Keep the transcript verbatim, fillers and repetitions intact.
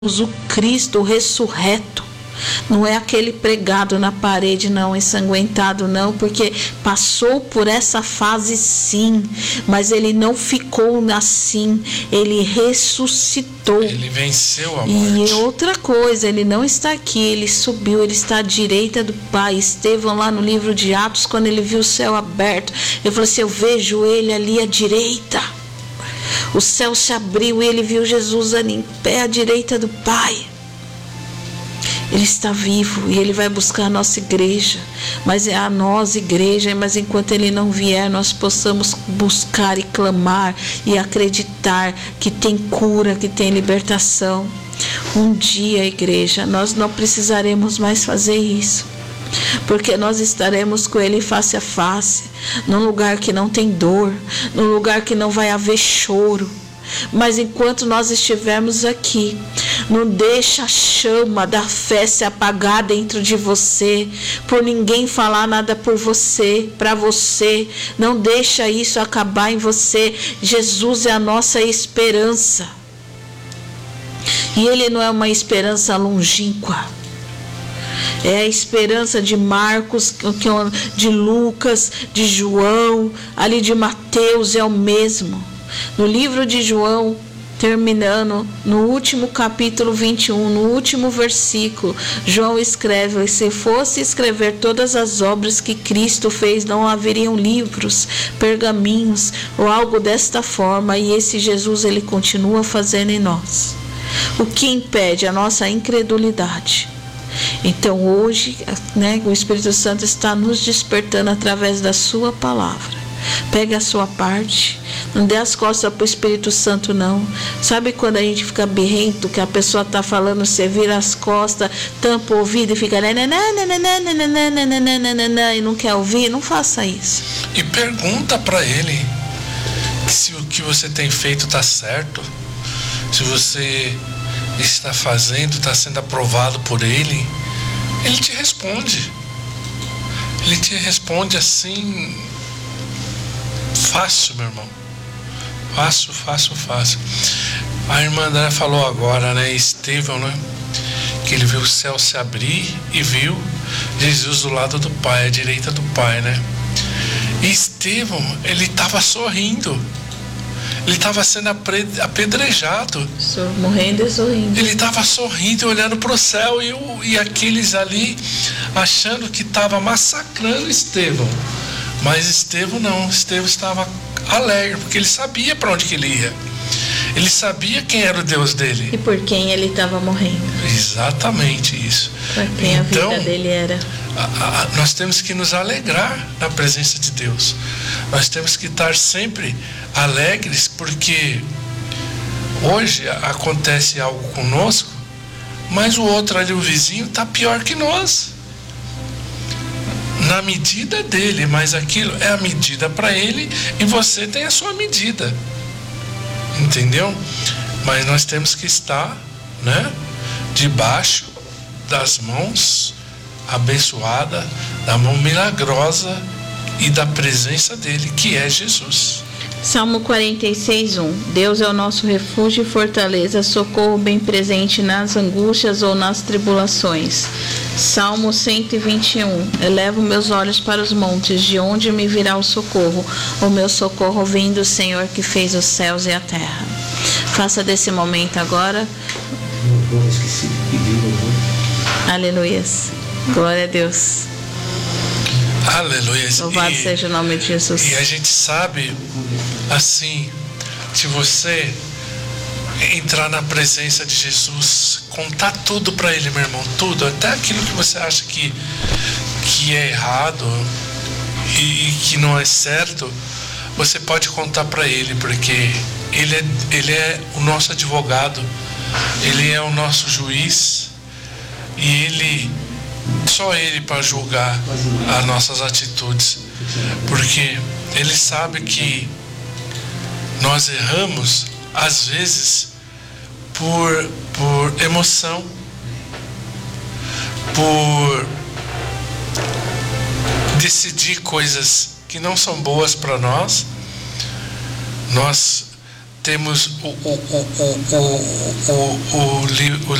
o Cristo ressurreto. Não é aquele pregado na parede, não, ensanguentado, não, porque passou por essa fase, sim, mas ele não ficou assim, ele ressuscitou. Ele venceu a morte. E outra coisa, ele não está aqui, ele subiu, ele está à direita do Pai. Estevão, lá no livro de Atos, quando ele viu o céu aberto, ele falou assim: eu vejo ele ali à direita. O céu se abriu e ele viu Jesus ali em pé à direita do Pai. Ele está vivo e ele vai buscar a nossa igreja, mas é a nós, igreja, mas enquanto ele não vier, nós possamos buscar e clamar e acreditar que tem cura, que tem libertação. Um dia, igreja, nós não precisaremos mais fazer isso, porque nós estaremos com ele face a face, num lugar que não tem dor, num lugar que não vai haver choro. Mas enquanto nós estivermos aqui, não deixa a chama da fé se apagar dentro de você, por ninguém falar nada por você, para você. Não deixa isso acabar em você. Jesus é a nossa esperança. E ele não é uma esperança longínqua. É a esperança de Marcos, de Lucas, de João, ali de Mateus, é o mesmo. No livro de João, terminando, no último capítulo vinte e um, no último versículo, João escreve: se fosse escrever todas as obras que Cristo fez, não haveriam livros, pergaminhos ou algo desta forma. E esse Jesus, ele continua fazendo em nós. O que impede? A nossa incredulidade. Então hoje, né, o Espírito Santo está nos despertando através da sua palavra. Pega a sua parte, não dê as costas para o Espírito Santo, não. Sabe quando a gente fica birrento, que a pessoa está falando, você vira as costas, tampa o ouvido e fica e não quer ouvir? Não faça isso. E pergunta para ele se o que você tem feito está certo, se você está fazendo, está sendo aprovado por ele. Ele te responde. Ele te responde assim, fácil, meu irmão. Fácil, fácil, fácil. A irmã André falou agora, né? Estevão, né? Que ele viu o céu se abrir e viu Jesus do lado do Pai, à direita do Pai, né? E Estevão, ele estava sorrindo. Ele estava sendo apedrejado. Morrendo e sorrindo. Ele estava sorrindo, olhando para o céu, e, o, e aqueles ali achando que estava massacrando Estevão. Mas Estevão não, Estevão estava alegre, porque ele sabia para onde que ele ia. Ele sabia quem era o Deus dele. E por quem ele estava morrendo. Exatamente isso. Por quem então, a vida dele era. A, a, nós temos que nos alegrar na presença de Deus. Nós temos que estar sempre alegres, porque hoje acontece algo conosco, mas o outro ali, o vizinho, está pior que nós. Na medida dele, mas aquilo é a medida para ele e você tem a sua medida, entendeu? Mas nós temos que estar, né, debaixo das mãos abençoada, da mão milagrosa e da presença dele, que é Jesus. Salmo quarenta e seis, um. Deus é o nosso refúgio e fortaleza, socorro bem presente nas angústias ou nas tribulações. Salmo cento e vinte e um. Elevo meus olhos para os montes, de onde me virá o socorro? O meu socorro vem do Senhor que fez os céus e a terra. Faça desse momento agora. Aleluias. Glória a Deus. Aleluia. Louvado e, seja o nome de Jesus. E a gente sabe, assim, se você entrar na presença de Jesus, contar tudo para ele, meu irmão, tudo, até aquilo que você acha que, que é errado e, e que não é certo, você pode contar para ele, porque ele é, ele é o nosso advogado, ele é o nosso juiz, e ele, só ele para julgar as nossas atitudes, porque ele sabe que nós erramos às vezes por, por emoção, por decidir coisas que não são boas para nós. Nós temos o, o, o, o, o, o, o, o